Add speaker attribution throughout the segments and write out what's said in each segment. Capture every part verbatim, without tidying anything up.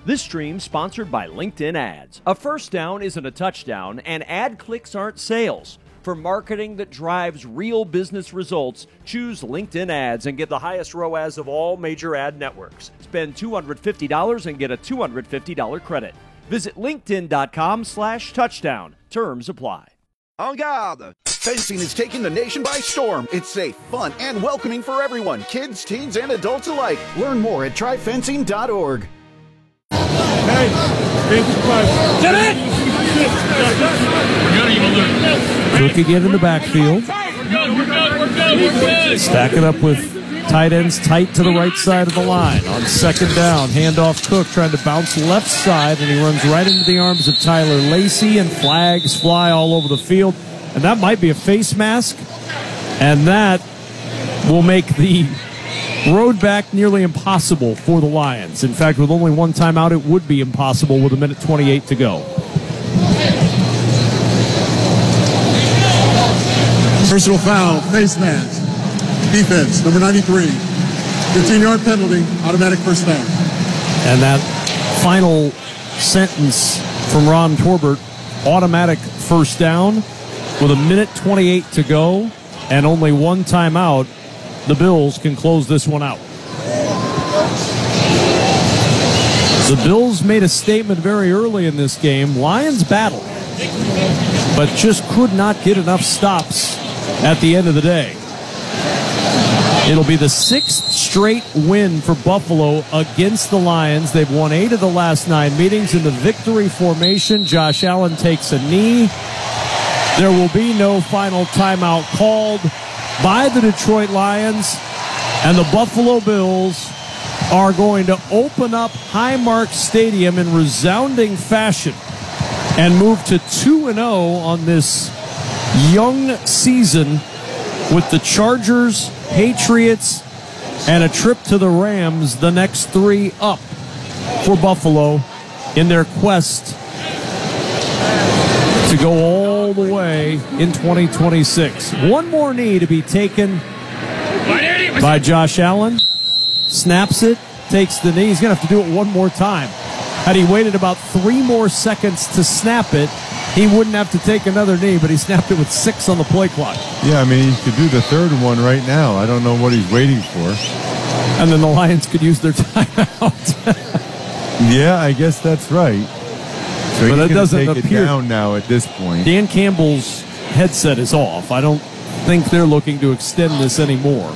Speaker 1: This stream sponsored by LinkedIn Ads. A first down isn't a touchdown, and ad clicks aren't sales. For marketing that drives real business results, choose LinkedIn Ads and get the highest R O A S of all major ad networks. Spend two hundred fifty dollars and get a two hundred fifty dollars credit. Visit linkedin.com slash touchdown. Terms apply.
Speaker 2: En garde! Fencing is taking the nation by storm. It's safe, fun, and welcoming for everyone, kids, teens, and adults alike. Learn more at try fencing dot org.
Speaker 3: Hey, get it!
Speaker 4: Cook again in the backfield. Stack it up with tight ends tight to the right side of the line. On second down, handoff Cook trying to bounce left side, and he runs right into the arms of Tyler Lacey, and flags fly all over the field. And that might be a face mask, and that will make the road back nearly impossible for the Lions. In fact, with only one timeout, it would be impossible with a minute twenty-eight to go.
Speaker 3: Personal foul, face mask. Defense, number ninety-three. fifteen-yard penalty, automatic first down.
Speaker 4: And that final sentence from Ron Torbert, automatic first down, with a minute twenty-eight to go and only one timeout. The Bills can close this one out. The Bills made a statement very early in this game. Lions battled, but just could not get enough stops at the end of the day. It'll be the sixth straight win for Buffalo against the Lions. They've won eight of the last nine meetings in the victory formation. Josh Allen takes a knee. There will be no final timeout called by the Detroit Lions, and the Buffalo Bills are going to open up Highmark Stadium in resounding fashion and move to two and oh on this young season with the Chargers, Patriots, and a trip to the Rams, the next three up for Buffalo in their quest to go all the way in twenty twenty-six. One more knee to be taken by Josh Allen. Snaps it, takes the knee. He's going to have to do it one more time. Had he waited about three more seconds to snap it, he wouldn't have to take another knee, but he snapped it with six on the play clock.
Speaker 5: Yeah, I mean, he could do the third one right now. I don't know what he's waiting for.
Speaker 4: And then the Lions could use their timeout.
Speaker 5: Yeah, I guess that's right. So
Speaker 4: but
Speaker 5: he's
Speaker 4: it doesn't
Speaker 5: take
Speaker 4: appear
Speaker 5: it down now at this point.
Speaker 4: Dan Campbell's headset is off. I don't think they're looking to extend this anymore.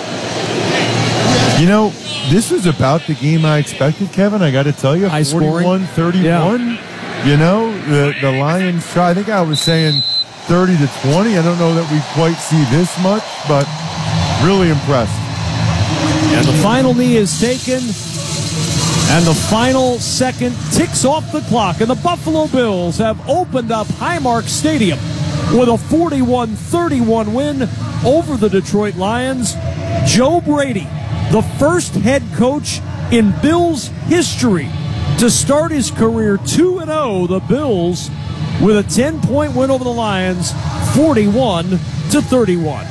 Speaker 5: You know, this was about the game I expected, Kevin. I got to tell you,
Speaker 4: high
Speaker 5: forty-one thirty-one.
Speaker 4: Yeah.
Speaker 5: You know, the, the Lions try. I think I was saying thirty to twenty. I don't know that we quite see this much, but really impressed.
Speaker 4: And the final knee is taken, and the final second ticks off the clock, and the Buffalo Bills have opened up Highmark Stadium with a forty-one thirty-one win over the Detroit Lions. Joe Brady, the first head coach in Bills history to start his career two and oh, the Bills with a ten-point win over the Lions, forty-one to thirty-one.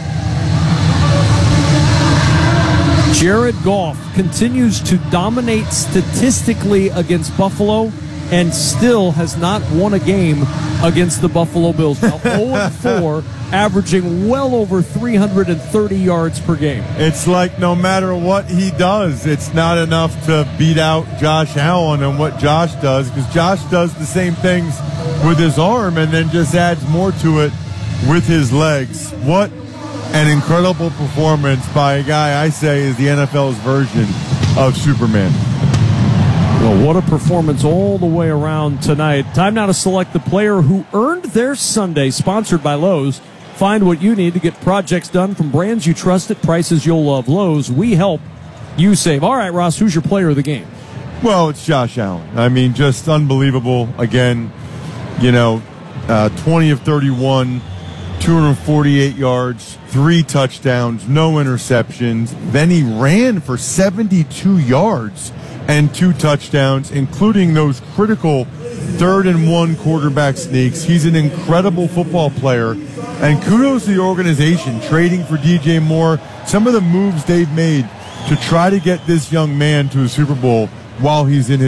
Speaker 4: Jared Goff continues to dominate statistically against Buffalo and still has not won a game against the Buffalo Bills. Now oh and four, averaging well over three hundred thirty yards per game.
Speaker 5: It's like no matter what he does, it's not enough to beat out Josh Allen and what Josh does, because Josh does the same things with his arm and then just adds more to it with his legs. What an incredible performance by a guy I say is the N F L's version of Superman.
Speaker 4: Well, what a performance all the way around tonight. Time now to select the player who earned their Sunday, sponsored by Lowe's. Find what you need to get projects done from brands you trust at prices you'll love. Lowe's, we help, you save. All right, Ross, who's your player of the game?
Speaker 5: Well, it's Josh Allen. I mean, just unbelievable. Again, you know, uh, twenty of thirty-one, two hundred forty-eight yards, three touchdowns, no interceptions. Then he ran for seventy-two yards and two touchdowns, including those critical third and one quarterback sneaks. He's an incredible football player, and kudos to the organization trading for D J Moore. Some of the moves they've made to try to get this young man to a Super Bowl while he's in his